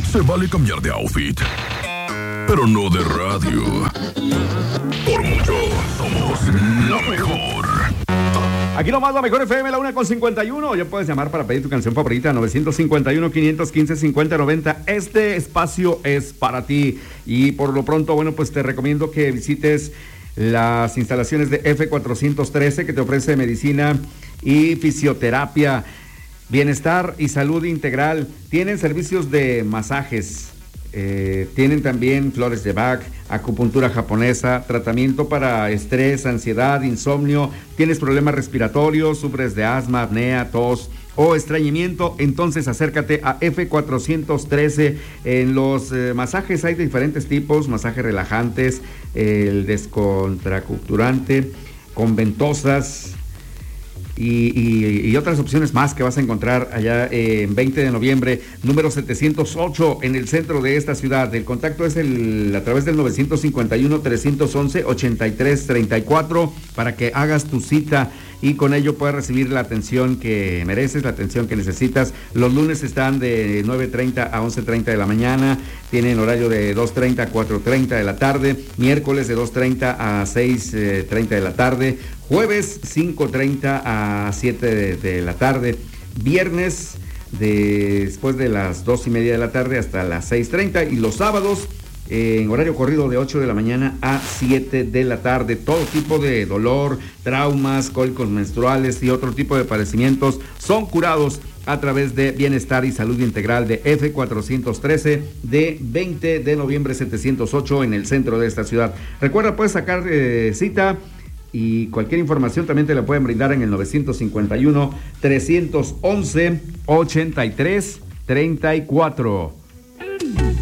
Se vale cambiar de outfit, pero no de radio. Por mucho, somos la mejor. Aquí nomás la mejor FM, la 1:51. Ya puedes llamar para pedir tu canción favorita, 951-515-5090. Este espacio es para ti. Y por lo pronto, bueno, pues te recomiendo que visites las instalaciones de F413, que te ofrece medicina y fisioterapia, bienestar y salud integral. Tienen servicios de masajes. Tienen también flores de Bach, acupuntura japonesa, tratamiento para estrés, ansiedad, insomnio. Tienes problemas respiratorios, sufres de asma, apnea, tos o estreñimiento, entonces acércate a F413. En los masajes hay de diferentes tipos: masajes relajantes, el descontracturante, con ventosas y otras opciones más que vas a encontrar allá en 20 de noviembre, número 708, en el centro de esta ciudad. El contacto es a través del 951-311-8334 para que hagas tu cita y con ello puedas recibir la atención que mereces, la atención que necesitas. Los lunes están de 9:30 a 11:30 de la mañana, tienen horario de 2:30 a 4:30 de la tarde, miércoles de 2:30 a 6:30 de la tarde, jueves 5:30 a 7 de la tarde, viernes después de las 2:30 de la tarde hasta las 6:30 y los sábados en horario corrido de 8 de la mañana a 7 de la tarde. Todo tipo de dolor, traumas, cólicos menstruales y otro tipo de padecimientos son curados a través de Bienestar y Salud Integral de F413 de 20 de noviembre 708 en el centro de esta ciudad. Recuerda, puedes sacar cita y cualquier información también te la pueden brindar en el 951-311-8334.